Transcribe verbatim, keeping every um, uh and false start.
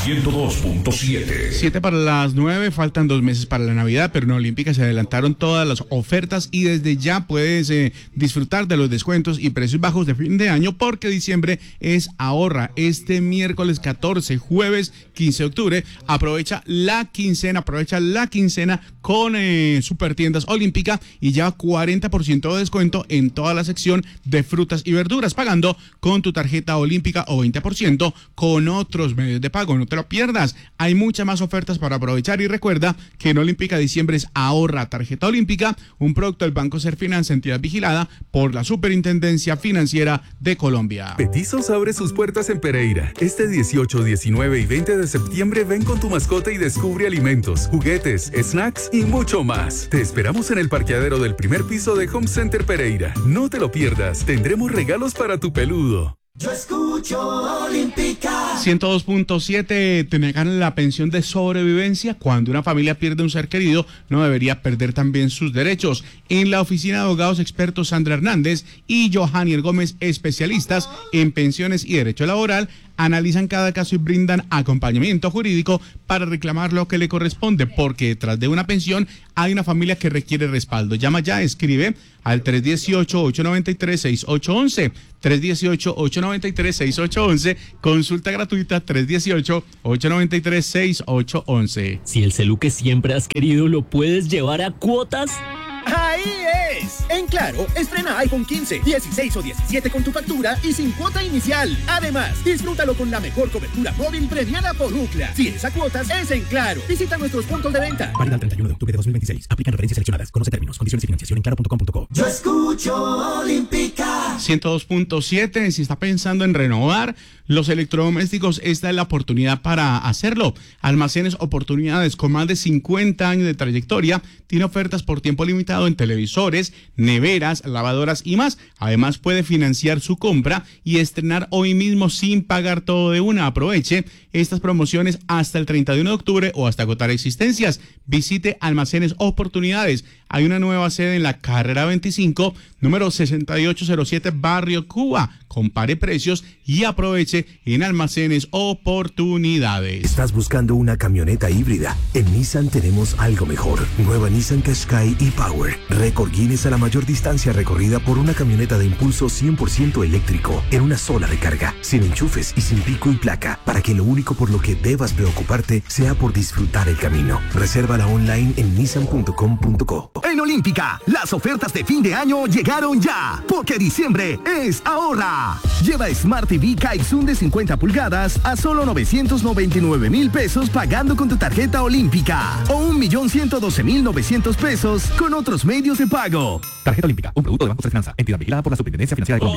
ciento dos punto siete. Siete para las nueve, faltan dos meses para la Navidad, pero en Olímpica se adelantaron todas las ofertas y desde ya puedes eh, disfrutar de los descuentos y precios bajos de fin de año, porque diciembre es ahorra. Este miércoles catorce, jueves quince de octubre, aprovecha la quincena, aprovecha la quincena con eh, Supertiendas Olímpica y lleva cuarenta por ciento de descuento en toda la sección de frutas y verduras, pagando con tu tarjeta Olímpica o veinte por ciento con otros medios de pago. No te lo pierdas, hay muchas más ofertas para aprovechar y recuerda que en Olímpica diciembre es ahorra. Tarjeta Olímpica, un producto del Banco Serfinanza, entidad vigilada por la Superintendencia Financiera de Colombia. Petizos abre sus puertas en Pereira. Este dieciocho, diecinueve y veinte de septiembre ven con tu mascota y descubre alimentos, juguetes, snacks y mucho más. Te esperamos en el parqueadero del primer piso de Home Center Pereira. No te lo pierdas, tendremos regalos para tu peludo. Yo escucho Olímpica. ciento dos punto siete, te negan la pensión de sobrevivencia. Cuando una familia pierde un ser querido, no debería perder también sus derechos. En la oficina de abogados expertos Sandra Hernández y Johannier Gómez, especialistas en pensiones y derecho laboral, analizan cada caso y brindan acompañamiento jurídico para reclamar lo que le corresponde, porque detrás de una pensión hay una familia que requiere respaldo. Llama ya, escribe al tres uno ocho, ocho nueve tres, seis ocho uno uno, tres uno ocho, ocho nueve tres, seis ocho uno uno, consulta gratuita tres uno ocho, ocho nueve tres, seis ocho uno uno. Si el celu que siempre has querido lo puedes llevar a cuotas. ¡Ahí es! En Claro, estrena iPhone quince, dieciséis o diecisiete con tu factura y sin cuota inicial. Además, disfrútalo con la mejor cobertura móvil premiada por Ookla. Si es a cuotas, es en Claro. Visita nuestros puntos de venta. Válida el treinta y uno de octubre de dos mil veintiséis. Aplican referencias seleccionadas. Conoce términos, condiciones y financiación en claro punto com punto co. Yo escucho Olímpica. ciento dos punto siete, si está pensando en renovar los electrodomésticos, esta es la oportunidad para hacerlo. Almacenes Oportunidades, con más de cincuenta años de trayectoria, tiene ofertas por tiempo limitado en televisores, neveras, lavadoras y más. Además, puede financiar su compra y estrenar hoy mismo sin pagar todo de una. Aproveche estas promociones hasta el treinta y uno de octubre o hasta agotar existencias. Visite Almacenes Oportunidades. Hay una nueva sede en la carrera veinticinco, número sesenta y ocho cero siete, Barrio Cuba. Compare precios y aproveche en Almacenes Oportunidades. ¿Estás buscando una camioneta híbrida? En Nissan tenemos algo mejor. Nueva Nissan Qashqai e-Power. Récord Guinness a la mayor distancia recorrida por una camioneta de impulso cien por ciento eléctrico en una sola recarga, sin enchufes y sin pico y placa, para que lo único por lo que debas preocuparte sea por disfrutar el camino. Resérvala online en nissan punto com punto co. En Olímpica, las ofertas de fin de año llegaron ya, porque diciembre es ahorra. Lleva Smart T V Kaizun de cincuenta pulgadas a solo novecientos noventa y nueve mil pesos pagando con tu tarjeta Olímpica, o un millón ciento doce mil novecientos pesos con otros medios de pago. Tarjeta Olímpica, un producto de Banco Serfinanza, entidad vigilada por la Superintendencia Financiera de Colombia.